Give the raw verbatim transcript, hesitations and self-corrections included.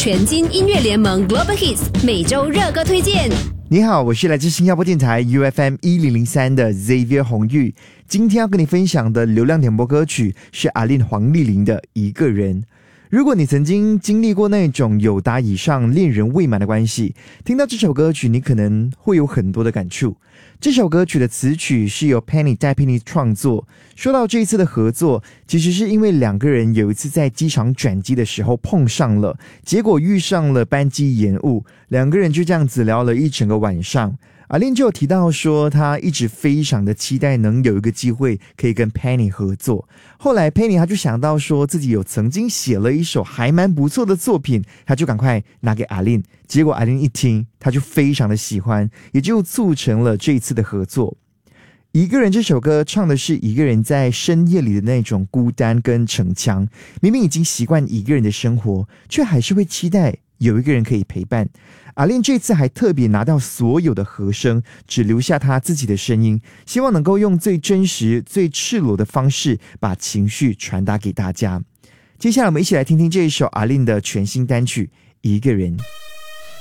全金音乐联盟 Global Hits 每周热歌推荐。 你好，我是来自新加坡电台 U F M 一零零三的 Xavier 洪玉。今天要跟你分享的流量点播歌曲是阿令黄丽玲的《一个人》。如果你曾经经历过那种有达以上恋人未满的关系，听到这首歌曲你可能会有很多的感触。这首歌曲的词曲是由 Penny 戴佩妮创作。说到这一次的合作，其实是因为两个人有一次在机场转机的时候碰上了，结果遇上了班机延误，两个人就这样子聊了一整个晚上。阿令就有提到说他一直非常的期待能有一个机会可以跟 Penny 合作。后来 Penny 他就想到说自己有曾经写了一首还蛮不错的作品，他就赶快拿给阿令，结果阿令一听他就非常的喜欢，也就促成了这一次的合作。一个人这首歌唱的是一个人在深夜里的那种孤单跟逞强，明明已经习惯一个人的生活，却还是会期待有一个人可以陪伴。阿令这次还特别拿到所有的和声，只留下他自己的声音，希望能够用最真实最赤裸的方式把情绪传达给大家。接下来我们一起来听听这一首阿令的全新单曲《一个人》。